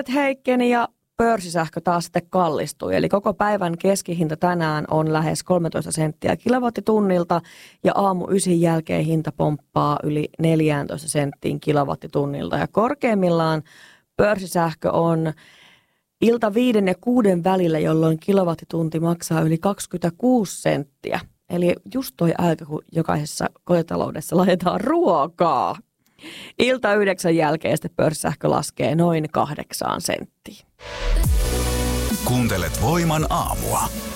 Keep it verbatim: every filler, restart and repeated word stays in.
Tuoret heikkeni ja pörssisähkö taas sitten kallistui. Eli koko päivän keskihinta tänään on lähes kolmetoista senttiä kilowattitunnilta ja aamu ysin jälkeen hinta pomppaa yli neljätoista senttiin kilowattitunnilta. Ja korkeimmillaan pörssisähkö on ilta viiden ja kuuden välillä, jolloin kilowattitunti maksaa yli kaksikymmentäkuusi senttiä. Eli just toi aika, kun jokaisessa kotitaloudessa laitetaan ruokaa. Ilta yhdeksän jälkeen sitten pörssisähkö laskee noin kahdeksaan senttiin. Kuuntelet Voiman aamua.